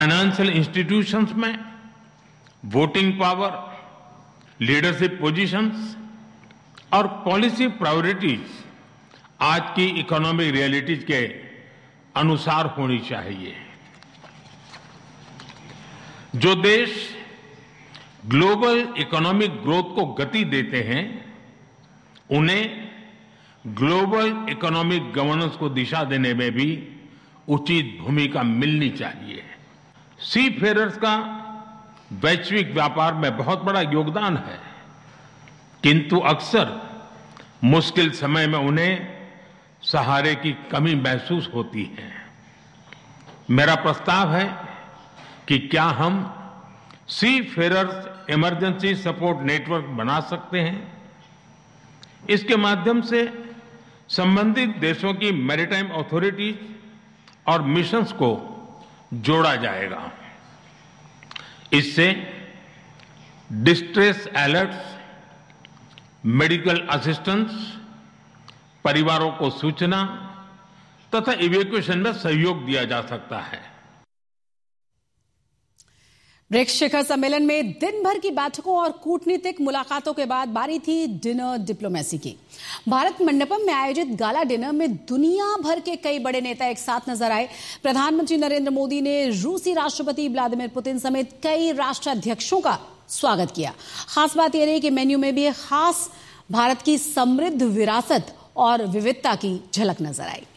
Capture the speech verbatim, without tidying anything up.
Financial institutions में voting power, leadership positions और policy priorities आज की इकोनॉमिक रियलिटीज के अनुसार होनी चाहिए। जो देश ग्लोबल इकोनॉमिक ग्रोथ को गति देते हैं, उन्हें ग्लोबल इकोनॉमिक गवर्नेंस को दिशा देने में भी उचित भूमिका मिलनी चाहिए। सी फेयरर्स का वैश्विक व्यापार में बहुत बड़ा योगदान है, किंतु अक्सर मुश्किल समय में उन्हें सहारे की कमी महसूस होती है। मेरा प्रस्ताव है कि क्या हम सी फेयरर्स इमरजेंसी सपोर्ट नेटवर्क बना सकते हैं। इसके माध्यम से संबंधित देशों की मैरीटाइम अथॉरिटीज और मिशंस को जोड़ा जाएगा। इससे डिस्ट्रेस अलर्ट्स, मेडिकल असिस्टेंस, परिवारों को सूचना तथा इवैक्यूएशन में सहयोग दिया जा सकता है। ब्रिक्स शिखर सम्मेलन में दिन भर की बैठकों और कूटनीतिक मुलाकातों के बाद बारी थी डिनर डिप्लोमेसी की। भारत मंडपम में आयोजित गाला डिनर में दुनिया भर के कई बड़े नेता एक साथ नजर आए। प्रधानमंत्री नरेंद्र मोदी ने रूसी राष्ट्रपति व्लादिमीर पुतिन समेत कई राष्ट्राध्यक्षों का स्वागत किया। खास बात यह रही कि मेन्यू में भी खास भारत की समृद्ध विरासत और विविधता की झलक नजर आई।